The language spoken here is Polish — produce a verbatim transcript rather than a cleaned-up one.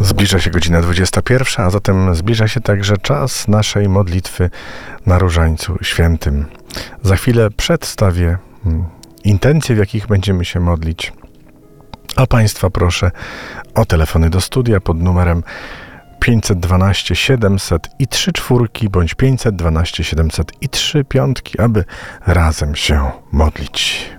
Zbliża się godzina dwudziesta pierwsza, a zatem zbliża się także czas naszej modlitwy na Różańcu Świętym. Za chwilę przedstawię intencje, w jakich będziemy się modlić. A Państwa proszę o telefony do studia pod numerem pięćset dwanaście siedemset i trzy czwórki bądź pięćset dwanaście siedemset i trzy piątki, aby razem się modlić.